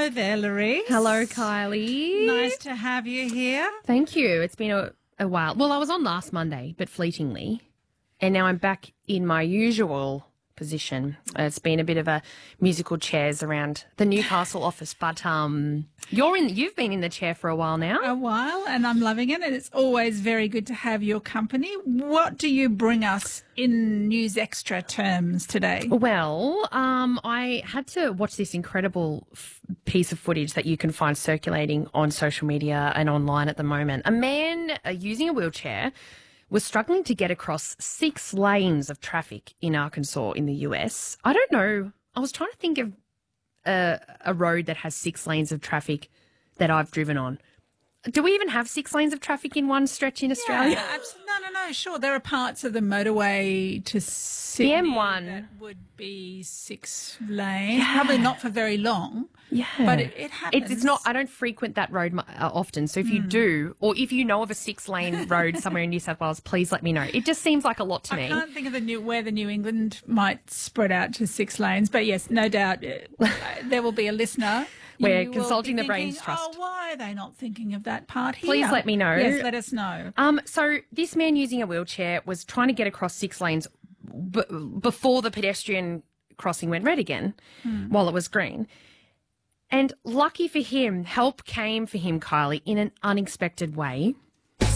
Hello there, Louise. Hello, Kylie. Nice to have you here. Thank you. It's been a while. Well, I was on last Monday, but fleetingly. And now I'm back in my usual position. It's been a bit of a musical chairs around the Newcastle office, but you've been in the chair for a while now. A while, and I'm loving it, and it's always very good to have your company. What do you bring us in News Extra terms today? Well, I had to watch this incredible piece of footage that you can find circulating on social media and online at the moment. A man using a wheelchair was struggling to get across 6 lanes of traffic in Arkansas in the US. I don't know. I was trying to think of a road that has 6 lanes of traffic that I've driven on. Do we even have 6 lanes of traffic in one stretch in Australia? Yeah, no, sure. There are parts of the motorway to Sydney M1 that would be 6 lanes. Probably not for very long. Yeah. But it happens. It's not, I don't frequent that road often. So if you do, or if you know of a 6-lane road somewhere in New South Wales, please let me know. It just seems like a lot to me. I can't think of where the New England might spread out to 6 lanes. But yes, no doubt there will be a listener. We're You consulting will the be Brains thinking, Trust. Oh, why are they not thinking of that part here? Please let me know. Yes, let us know. So this man using a wheelchair was trying to get across 6 lanes before the pedestrian crossing went red again, while it was green. And lucky for him, help came for him, Kylie, in an unexpected way.